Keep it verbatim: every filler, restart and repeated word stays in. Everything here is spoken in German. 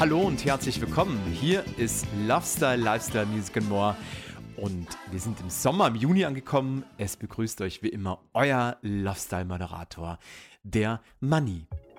Hallo und herzlich willkommen. Hier ist Lifestyle, Lifestyle, Music and More. Und wir sind im Sommer, im Juni angekommen. Es begrüßt euch wie immer euer Lifestyle-Moderator, der Manni.